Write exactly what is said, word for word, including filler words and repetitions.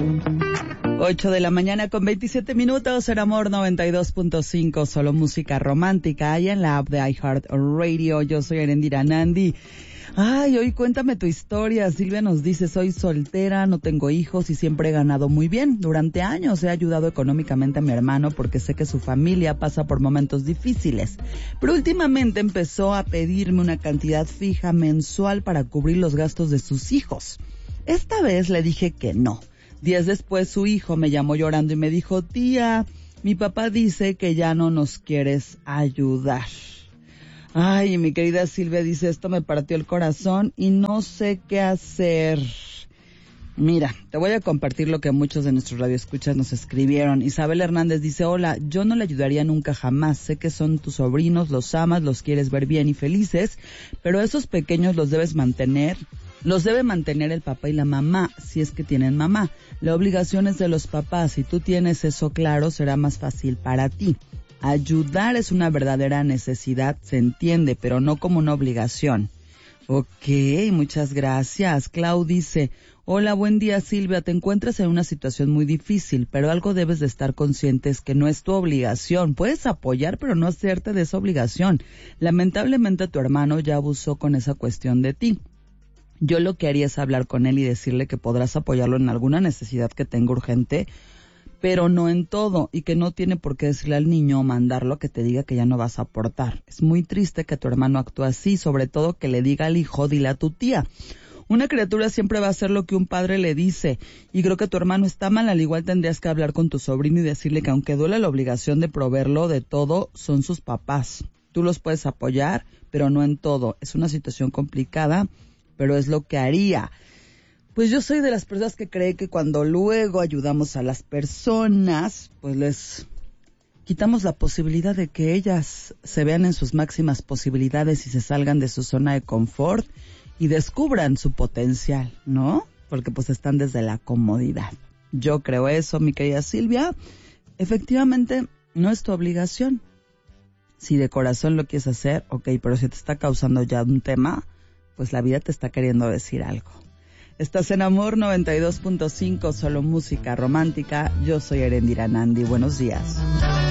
ocho de la mañana con veintisiete minutos en Amor noventa y dos punto cinco, solo música romántica, y en la app de iHeartRadio. Yo soy Erendira Nandi. Ay, hoy cuéntame tu historia. Silvia nos dice: soy soltera, no tengo hijos y siempre he ganado muy bien. Durante años he ayudado económicamente a mi hermano porque sé que su familia pasa por momentos difíciles. Pero últimamente empezó a pedirme una cantidad fija mensual para cubrir los gastos de sus hijos. Esta vez le dije que no. Días después su hijo me llamó llorando y me dijo: tía, mi papá dice que ya no nos quieres ayudar. Ay, mi querida Silvia dice: esto me partió el corazón y no sé qué hacer. Mira, te voy a compartir lo que muchos de nuestros radioescuchas nos escribieron. Isabel Hernández dice: hola, yo no le ayudaría nunca jamás. Sé que son tus sobrinos, los amas, los quieres ver bien y felices, pero a esos pequeños los debes mantener. Los debe mantener el papá y la mamá, si es que tienen mamá. La obligación es de los papás. Si tú tienes eso claro, será más fácil para ti. Ayudar es una verdadera necesidad, se entiende, pero no como una obligación. Ok, muchas gracias. Clau dice: hola, buen día Silvia, te encuentras en una situación muy difícil, pero algo debes de estar consciente, es que no es tu obligación. Puedes apoyar, pero no hacerte de esa obligación. Lamentablemente tu hermano ya abusó con esa cuestión de ti. Yo lo que haría es hablar con él y decirle que podrás apoyarlo en alguna necesidad que tenga urgente, pero no en todo, y que no tiene por qué decirle al niño o mandarlo a que te diga que ya no vas a aportar. Es muy triste que tu hermano actúe así, sobre todo que le diga al hijo: dile a tu tía. Una criatura siempre va a hacer lo que un padre le dice, y creo que tu hermano está mal. Al igual tendrías que hablar con tu sobrino y decirle que aunque duele la obligación de proveerlo de todo, son sus papás. Tú los puedes apoyar, pero no en todo. Es una situación complicada, pero es lo que haría. Pues yo soy de las personas que cree que cuando luego ayudamos a las personas, pues les quitamos la posibilidad de que ellas se vean en sus máximas posibilidades y se salgan de su zona de confort y descubran su potencial, ¿no? Porque pues están desde la comodidad. Yo creo eso, mi querida Silvia. Efectivamente, no es tu obligación. Si de corazón lo quieres hacer, ok, pero si te está causando ya un tema, pues la vida te está queriendo decir algo. Estás en Amor noventa y dos punto cinco, solo música romántica. Yo soy Erendira Nandi. Buenos días.